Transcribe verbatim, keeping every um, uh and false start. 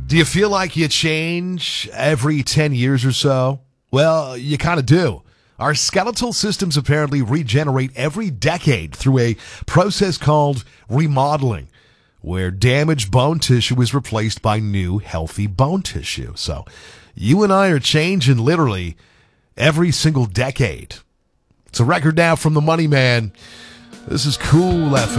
Do you feel like you change every ten years or so? Well, you kind of do. Our skeletal systems apparently regenerate every decade through a process called remodeling, where damaged bone tissue is replaced by new, healthy bone tissue. So you and I are changing literally every single decade. It's a record now from the Money Man. This is Cool F M.